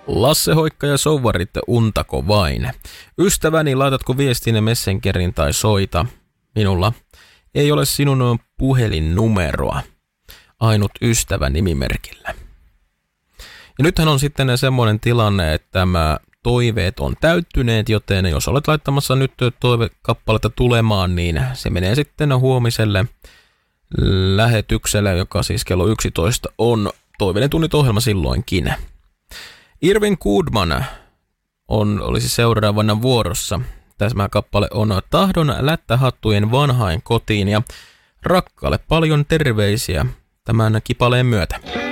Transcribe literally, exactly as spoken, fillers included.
Lasse Hoikka ja Souvarit, untako vain. Ystäväni, laitatko viestin Messengerin tai soita? Minulla ei ole sinun puhelinnumeroa. Ainut ystävä nimimerkillä. Ja nythän on sitten semmoinen tilanne, että tämä toiveet on täyttyneet, joten jos olet laittamassa nyt toivekappaletta tulemaan, niin se menee sitten huomiselle lähetykselle, joka siis kello yksitoista on Toiveiden tunnit ohjelma silloinkin. Irvin Goodman on, olisi seuraavana vuorossa. Tämä kappale on Tahdon lättähattujen vanhain kotiin ja rakkaalle paljon terveisiä tämän kipaleen myötä.